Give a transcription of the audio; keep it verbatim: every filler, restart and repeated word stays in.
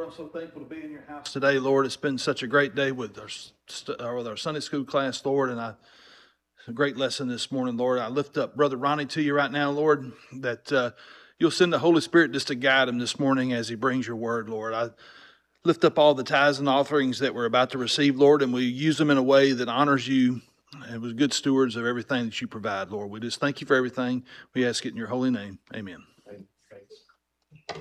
I'm so thankful to be in your house today, Lord. It's been such a great day with our, st- uh, with our Sunday school class, Lord, and I, it's a great lesson this morning, Lord. I lift up Brother Ronnie to you right now, Lord, that uh, you'll send the Holy Spirit just to guide him this morning as he brings your word, Lord. I lift up all the tithes and offerings that we're about to receive, Lord, and we use them in a way that honors you and was good stewards of everything that you provide, Lord. We just thank you for everything. We ask it in your holy name. Amen.